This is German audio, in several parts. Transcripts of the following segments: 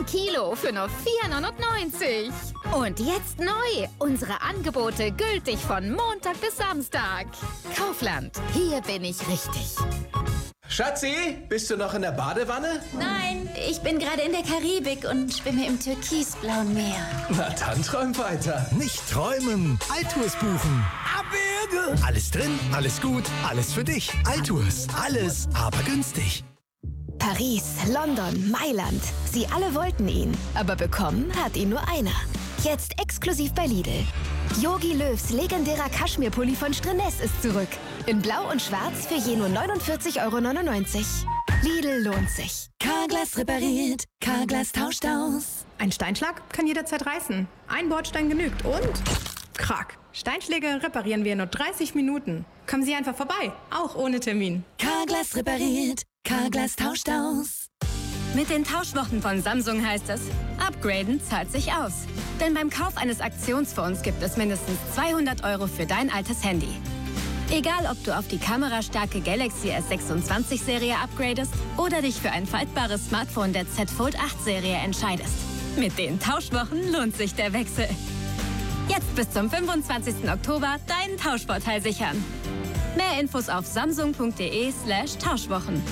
ein Kilo für nur 4,99 €. Und jetzt neu, unsere Angebote gültig von Montag bis Samstag. Kaufland, hier bin ich richtig. Schatzi, bist du noch in der Badewanne? Nein, ich bin gerade in der Karibik und schwimme im türkisblauen Meer. Na dann träum weiter. Nicht träumen, Altours buchen. Abwürge. Alles drin, alles gut, alles für dich. Altours, alles, aber günstig. Paris, London, Mailand. Sie alle wollten ihn, aber bekommen hat ihn nur einer. Jetzt exklusiv bei Lidl. Jogi Löws legendärer Kaschmirpulli von Strenes ist zurück. In Blau und Schwarz für je nur 49,99 €. Lidl lohnt sich. Carglass repariert, Carglass tauscht aus. Ein Steinschlag kann jederzeit reißen. Ein Bordstein genügt und... Krack. Steinschläge reparieren wir in nur 30 Minuten. Kommen Sie einfach vorbei, auch ohne Termin. Carglass repariert, Carglass tauscht aus. Mit den Tauschwochen von Samsung heißt es, upgraden zahlt sich aus. Denn beim Kauf eines Aktionsfonds gibt es mindestens 200 € für dein altes Handy. Egal, ob du auf die kamerastarke Galaxy S26-Serie upgradest oder dich für ein faltbares Smartphone der Z Fold 8-Serie entscheidest. Mit den Tauschwochen lohnt sich der Wechsel. Jetzt bis zum 25. Oktober deinen Tauschvorteil sichern. Mehr Infos auf samsung.de/Tauschwochen.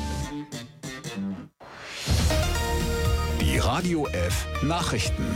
Die Radio F Nachrichten.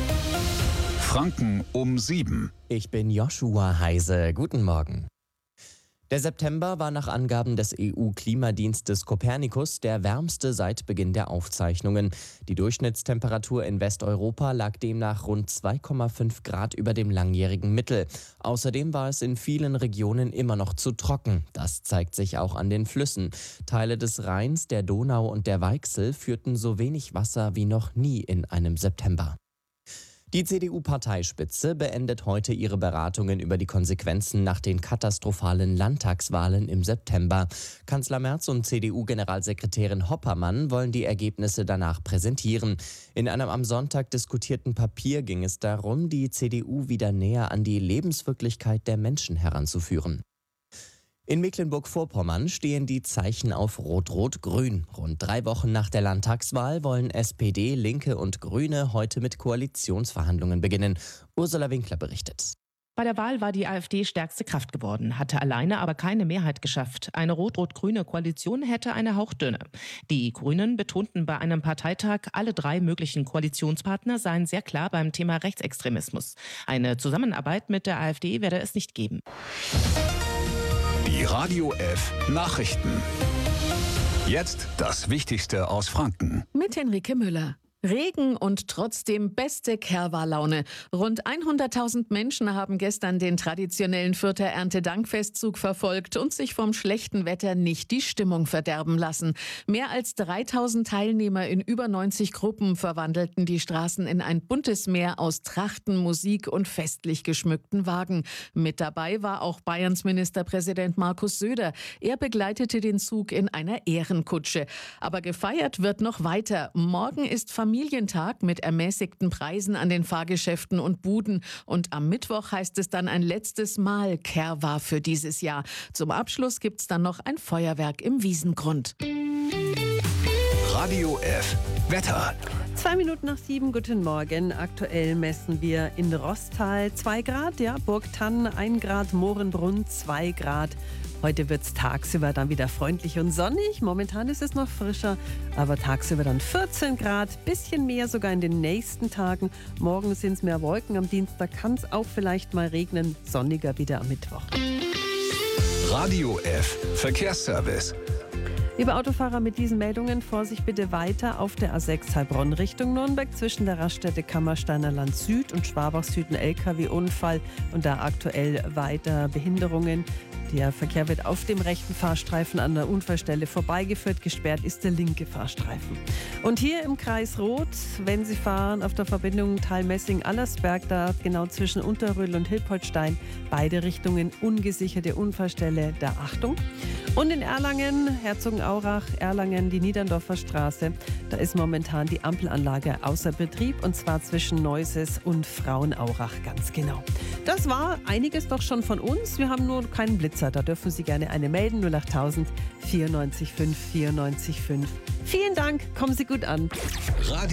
Franken um 7. Ich bin Joshua Heise. Guten Morgen. Der September war nach Angaben des EU-Klimadienstes Copernicus der wärmste seit Beginn der Aufzeichnungen. Die Durchschnittstemperatur in Westeuropa lag demnach rund 2,5 Grad über dem langjährigen Mittel. Außerdem war es in vielen Regionen immer noch zu trocken. Das zeigt sich auch an den Flüssen. Teile des Rheins, der Donau und der Weichsel führten so wenig Wasser wie noch nie in einem September. Die CDU-Parteispitze beendet heute ihre Beratungen über die Konsequenzen nach den katastrophalen Landtagswahlen im September. Kanzler Merz und CDU-Generalsekretärin Hoppermann wollen die Ergebnisse danach präsentieren. In einem am Sonntag diskutierten Papier ging es darum, die CDU wieder näher an die Lebenswirklichkeit der Menschen heranzuführen. In Mecklenburg-Vorpommern stehen die Zeichen auf Rot-Rot-Grün. Rund 3 Wochen nach der Landtagswahl wollen SPD, Linke und Grüne heute mit Koalitionsverhandlungen beginnen. Ursula Winkler berichtet. Bei der Wahl war die AfD stärkste Kraft geworden, hatte alleine aber keine Mehrheit geschafft. Eine rot-rot-grüne Koalition hätte eine hauchdünne. Die Grünen betonten bei einem Parteitag, alle 3 möglichen Koalitionspartner seien sehr klar beim Thema Rechtsextremismus. Eine Zusammenarbeit mit der AfD werde es nicht geben. Die Radio F Nachrichten. Jetzt das Wichtigste aus Franken. Mit Henrike Müller. Regen und trotzdem beste Kerwa-Laune. Rund 100.000 Menschen haben gestern den traditionellen Fürther Erntedankfestzug verfolgt und sich vom schlechten Wetter nicht die Stimmung verderben lassen. Mehr als 3.000 Teilnehmer in über 90 Gruppen verwandelten die Straßen in ein buntes Meer aus Trachten, Musik und festlich geschmückten Wagen. Mit dabei war auch Bayerns Ministerpräsident Markus Söder. Er begleitete den Zug in einer Ehrenkutsche. Aber gefeiert wird noch weiter. Morgen ist Familientag mit ermäßigten Preisen an den Fahrgeschäften und Buden. Und am Mittwoch heißt es dann ein letztes Mal Kerwa für dieses Jahr. Zum Abschluss gibt's dann noch ein Feuerwerk im Wiesengrund. Radio F Wetter. 2 Minuten nach 7, guten Morgen. Aktuell messen wir in Rostal 2 Grad, ja, Burgtann 1 Grad, Mohrenbrunn 2 Grad. Heute wird es tagsüber dann wieder freundlich und sonnig. Momentan ist es noch frischer, aber tagsüber dann 14 Grad, bisschen mehr sogar in den nächsten Tagen. Morgen sind es mehr Wolken, am Dienstag kann es auch vielleicht mal regnen, sonniger wieder am Mittwoch. Radio F Verkehrsservice. Liebe Autofahrer, mit diesen Meldungen Vorsicht bitte weiter auf der A6 Heilbronn Richtung Nürnberg zwischen der Raststätte Kammersteiner Land Süd und Schwabach Süd ein LKW-Unfall und da aktuell weiter Behinderungen. Der Verkehr wird auf dem rechten Fahrstreifen an der Unfallstelle vorbeigeführt. Gesperrt ist der linke Fahrstreifen. Und hier im Kreis Roth, wenn Sie fahren auf der Verbindung Thalmessing-Allersberg, da genau zwischen Unterrödl und Hilpoltstein, beide Richtungen ungesicherte Unfallstelle, da Achtung. Und in Erlangen, Herzogenaurach, Erlangen, die Niederndorfer Straße, da ist momentan die Ampelanlage außer Betrieb und zwar zwischen Neuses und Frauenaurach, ganz genau. Das war einiges doch schon von uns. Wir haben nur keinen Blitzer. Da dürfen Sie gerne eine melden. 08000 94 5 94 5. Vielen Dank. Kommen Sie gut an. Radio